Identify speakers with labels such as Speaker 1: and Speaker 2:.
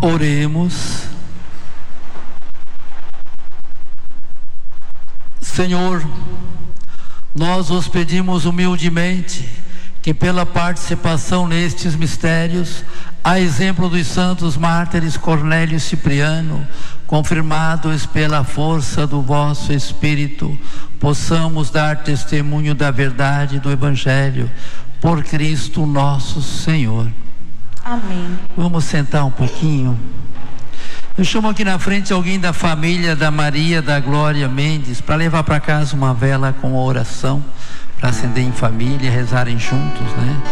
Speaker 1: Oremos. Senhor, nós os pedimos humildemente que pela participação nestes mistérios, a exemplo dos santos mártires Cornélio e Cipriano, confirmados pela força do vosso Espírito, possamos dar testemunho da verdade do Evangelho, por Cristo nosso Senhor.
Speaker 2: Amém.
Speaker 1: Vamos sentar um pouquinho. Eu chamo aqui na frente alguém da família da Maria da Glória Mendes para levar para casa uma vela com oração, para acender em família e rezarem juntos, né?